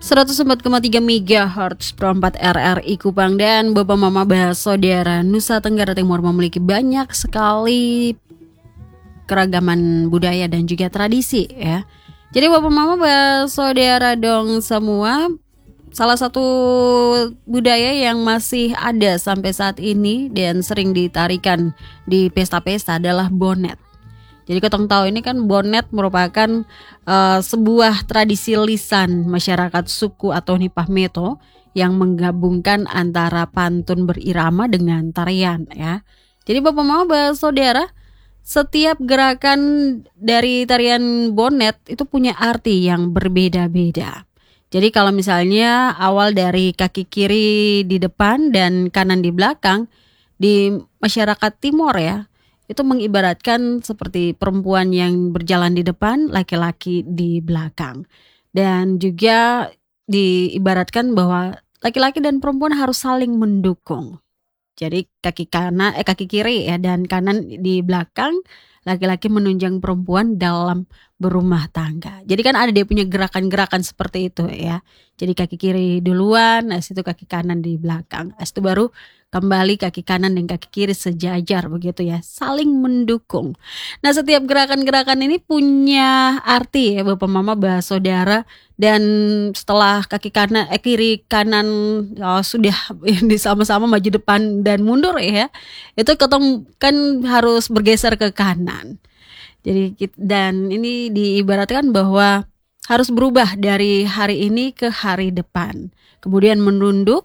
104,3 MHz Pro 4 RRI Kupang dan Bapak Mama Saudara Nusa Tenggara Timur memiliki banyak sekali keragaman budaya dan juga tradisi ya. Jadi Bapak Mama Saudara dong semua, salah satu budaya yang masih ada sampai saat ini dan sering ditarikan di pesta-pesta adalah bonet. Jadi ketong tahu ini kan bonet merupakan sebuah tradisi lisan masyarakat suku atau Nipah Meto yang menggabungkan antara pantun berirama dengan tarian ya. Jadi Bapak Mama Saudara, setiap gerakan dari tarian bonet itu punya arti yang berbeda-beda. Jadi kalau misalnya awal dari kaki kiri di depan dan kanan di belakang di masyarakat timur ya, itu mengibaratkan seperti perempuan yang berjalan di depan, laki-laki di belakang. Dan juga diibaratkan bahwa laki-laki dan perempuan harus saling mendukung. Jadi kaki kiri ya dan kanan di belakang, laki-laki menunjang perempuan dalam berumah tangga. Jadi kan ada dia punya gerakan-gerakan seperti itu ya. Jadi kaki kiri duluan, habis itu kaki kanan di belakang. Habis itu baru kembali kaki kanan dan kaki kiri sejajar begitu ya, saling mendukung. Nah, setiap gerakan-gerakan ini punya arti ya Bapak Mama Saudara. Dan setelah kiri kanan sudah ini sama-sama maju depan dan mundur ya, itu ketong kan harus bergeser ke kanan. Jadi dan ini diibaratkan bahwa harus berubah dari hari ini ke hari depan. Kemudian merunduk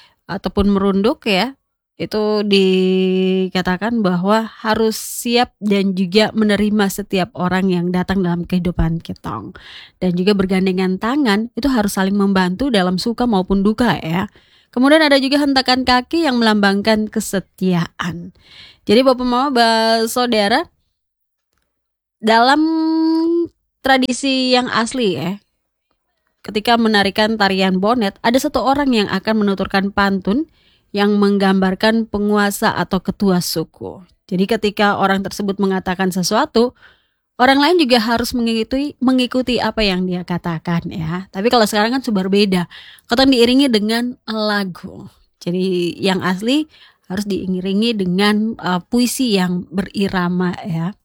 ya, itu dikatakan bahwa harus siap dan juga menerima setiap orang yang datang dalam kehidupan kitong. Dan juga bergandengan tangan, itu harus saling membantu dalam suka maupun duka ya. Kemudian ada juga hentakan kaki yang melambangkan kesetiaan. Jadi Bapak Mama Saudara, dalam tradisi yang asli ya, ketika menarikan tarian bonet, ada satu orang yang akan menuturkan pantun yang menggambarkan penguasa atau ketua suku. Jadi ketika orang tersebut mengatakan sesuatu, orang lain juga harus mengikuti apa yang dia katakan ya. Tapi kalau sekarang kan sudah berbeda. Kadang diiringi dengan lagu. Jadi yang asli harus diiringi dengan puisi yang berirama ya.